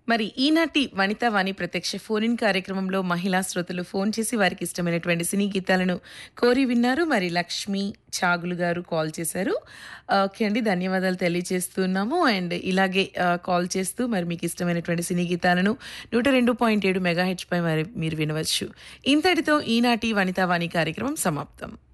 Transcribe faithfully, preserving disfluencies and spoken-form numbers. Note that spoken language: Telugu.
మరి ఈనాటి వనితా వాణి ప్రత్యక్ష ఫోన్ ఇన్ కార్యక్రమంలో మహిళా శ్రోతలు ఫోన్ చేసి వారికి ఇష్టమైనటువంటి సినీ గీతాలను కోరి విన్నారు. మరి లక్ష్మి చాగులు గారు కాల్ చేశారు. ఓకే అండి, ధన్యవాదాలు తెలియజేస్తున్నాము. అండ్ ఇలాగే ఆ, కాల్ చేస్తూ మరి మీకు ఇష్టమైనటువంటి సినీ గీతాలను నూట రెండు పాయింట్ ఏడు మెగా హెచ్ పై మరి మీరు వినవచ్చు. ఇంతటితో ఈనాటి వనితా వాణి కార్యక్రమం సమాప్తం.